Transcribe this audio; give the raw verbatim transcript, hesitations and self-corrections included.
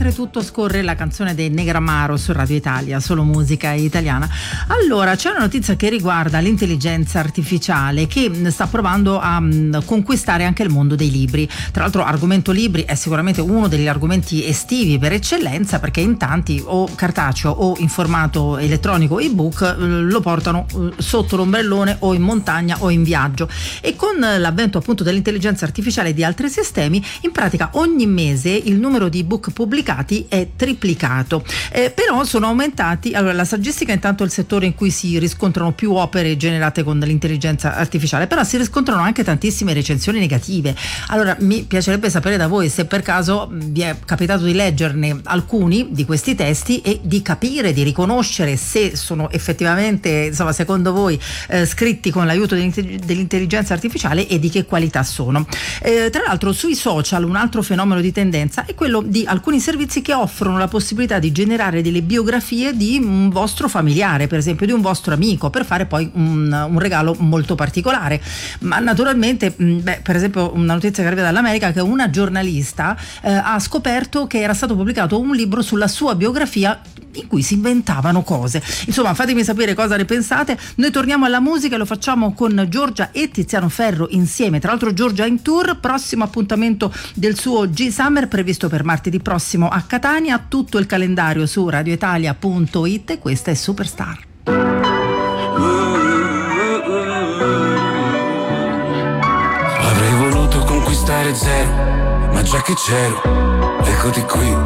mentre tutto scorre la canzone dei Negramaro su Radio Italia, solo musica italiana. Allora, c'è una notizia che riguarda l'intelligenza artificiale che sta provando a um, conquistare anche il mondo dei libri. Tra l'altro, argomento libri è sicuramente uno degli argomenti estivi per eccellenza, perché in tanti, o cartaceo o in formato elettronico ebook, eh, lo portano eh, sotto l'ombrellone o in montagna o in viaggio. E con l'avvento appunto dell'intelligenza artificiale e di altri sistemi, in pratica ogni mese il numero di ebook pubblicati è triplicato, eh, però sono aumentati. Allora, la saggistica intanto è il settore in cui si riscontrano più opere generate con l'intelligenza artificiale, però si riscontrano anche tantissime recensioni negative. Allora, mi piacerebbe sapere da voi se per caso vi è capitato di leggerne alcuni di questi testi e di capire, di riconoscere se sono effettivamente, insomma, secondo voi eh, scritti con l'aiuto dell'intelligenza artificiale e di che qualità sono. Eh, tra l'altro, sui social un altro fenomeno di tendenza è quello di alcuni servizi che offrono la possibilità di generare delle biografie di un vostro familiare, per esempio di un vostro amico, per fare poi un, un regalo molto particolare. Ma naturalmente, beh, per esempio una notizia che arriva dall'America, che una giornalista eh, ha scoperto che era stato pubblicato un libro sulla sua biografia in cui si inventavano cose. Insomma, fatemi sapere cosa ne pensate. Noi torniamo alla musica e lo facciamo con Giorgia e Tiziano Ferro insieme. Tra l'altro Giorgia in tour, prossimo appuntamento del suo G-Summer previsto per martedì prossimo a Catania. Tutto il calendario su radioitalia punto it e questa è Superstar. Avrei voluto conquistare zero, ma già che c'ero, eccoti qui.